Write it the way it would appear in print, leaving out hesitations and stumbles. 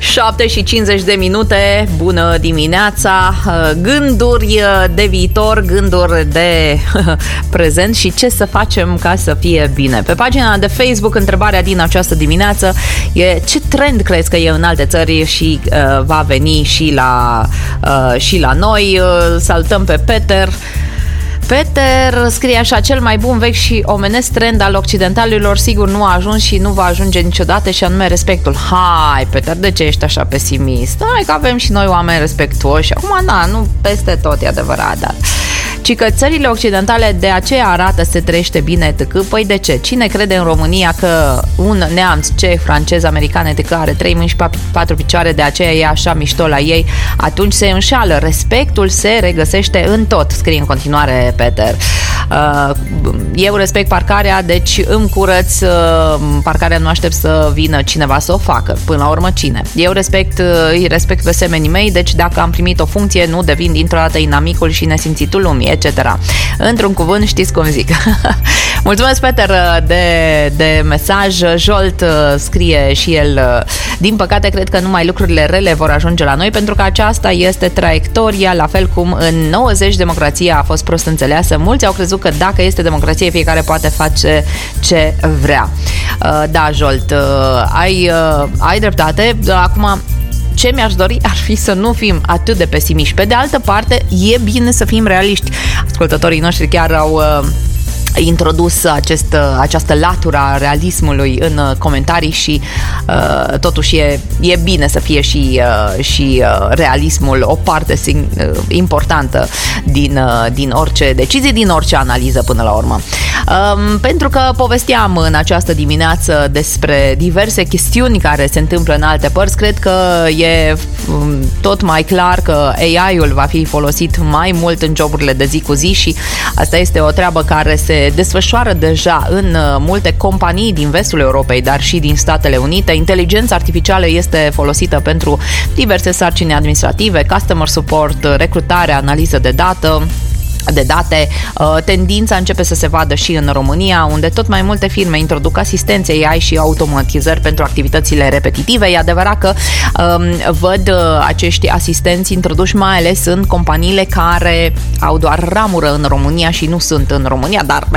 7:50. Bună dimineața. Gânduri de viitor, gânduri de prezent și ce să facem ca să fie bine. Pe pagina de Facebook, întrebarea din această dimineață e: ce trend crezi că e în alte țări și va veni și la noi? Saltăm pe Peter. Peter scrie așa: cel mai bun, vechi și omenesc trend al occidentalilor sigur nu a ajuns și nu va ajunge niciodată, și anume respectul. Hai, Peter, de ce ești așa pesimist? Hai că avem și noi oameni respectuoși. Acum, nu peste tot e adevărat, dar ci că țările occidentale de aceea arată se trăiește bine etc. Păi de ce? Cine crede în România că un neamț ceh, francez, american etc. are 3 mâini și 4 picioare, de aceea e așa mișto la ei? Atunci se înșeală. Respectul se regăsește în tot, scrie în continuare Peter. Eu respect parcarea, deci îmi curăț parcarea, nu aștept să vină cineva să o facă. Până la urmă, cine? Eu îi respect pe semenii mei, deci dacă am primit o funcție, nu devin dintr-o dată inamicul și nesimțitul lumii, etc. Într-un cuvânt, știți cum zic. Mulțumesc, Peter, de mesaj. Jolt scrie și el: din păcate, cred că numai lucrurile rele vor ajunge la noi, pentru că aceasta este traiectoria, la fel cum în 90 democrația a fost prost înțeleasă. Mulți au crezut că dacă este democrație, fiecare poate face ce vrea. Da, Jolt, ai dreptate. Acum, ce mi-aș dori ar fi să nu fim atât de pesimiști. Pe de altă parte, e bine să fim realiști. Ascultătorii noștri chiar au introdus această latură a realismului în comentarii și totuși e bine să fie și realismul o parte importantă din orice decizie, din orice analiză până la urmă. Pentru că povesteam în această dimineață despre diverse chestiuni care se întâmplă în alte părți, cred că e tot mai clar că AI-ul va fi folosit mai mult în joburile de zi cu zi și asta este o treabă care se desfășoară deja în multe companii din vestul Europei, dar și din Statele Unite. Inteligența artificială este folosită pentru diverse sarcini administrative, customer support, recrutare, analiză de date. Tendința începe să se vadă și în România, unde tot mai multe firme introduc asistențe AI și automatizări pentru activitățile repetitive. E adevărat că văd acești asistenți introduși mai ales în companiile care au doar ramură în România și nu sunt în România, dar